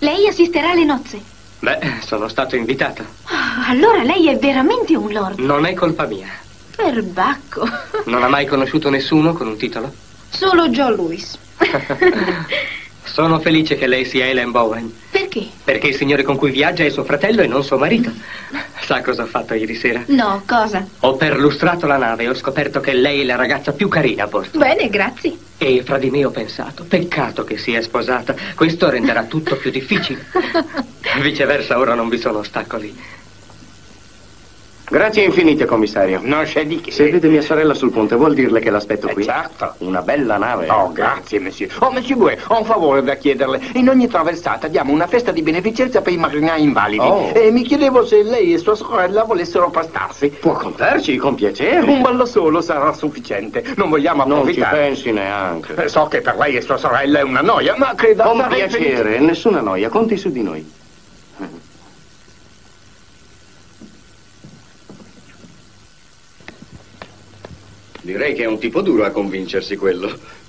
Lei assisterà alle nozze? Beh, sono stato invitato. Allora lei è veramente un lord. Non è colpa mia. Perbacco. Non ha mai conosciuto nessuno con un titolo? Solo Joe Louis. Sono felice che lei sia Helen Bowen. Perché? Perché il signore con cui viaggia è suo fratello e non suo marito. Sa cosa ho fatto ieri sera? No, cosa? Ho perlustrato la nave e ho scoperto che lei è la ragazza più carina a bordo. Bene, grazie. E fra di me ho pensato, peccato che sia sposata. Questo renderà tutto più difficile. Viceversa, ora non vi sono ostacoli. Grazie infinite, commissario. Non c'è di che. Se vede mia sorella sul ponte, vuol dirle che l'aspetto qui? Certo. Una bella nave. Oh, grazie, monsieur. Oh, monsieur Bouet, ho un favore da chiederle. In ogni traversata diamo una festa di beneficenza per i marinai invalidi. Oh. E mi chiedevo se lei e sua sorella volessero pastarsi. Può contarci, con piacere. Un ballo solo sarà sufficiente. Non vogliamo Non ci approfittare. pensi neanche. So che per lei e sua sorella è una noia, ma credo... Con sarei piacere, felice. nessuna noia, conti su di noi. Direi che è un tipo duro a convincersi quello.